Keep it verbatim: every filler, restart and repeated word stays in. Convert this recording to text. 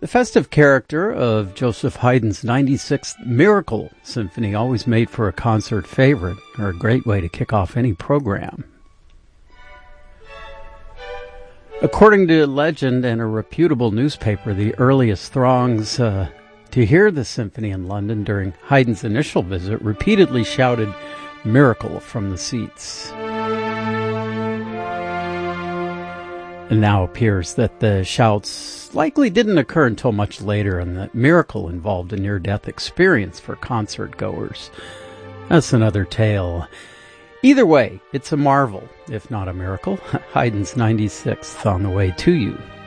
The festive character of Joseph Haydn's ninety-sixth Miracle Symphony always made for a concert favorite, or a great way to kick off any program. According to legend and a reputable newspaper, the earliest throngs uh, to hear the symphony in London during Haydn's initial visit repeatedly shouted "Miracle" from the seats. It now appears that the shouts likely didn't occur until much later, and that Miracle involved a near-death experience for concert-goers. That's another tale. Either way, it's a marvel, if not a miracle. Haydn's ninety-sixth on the way to you.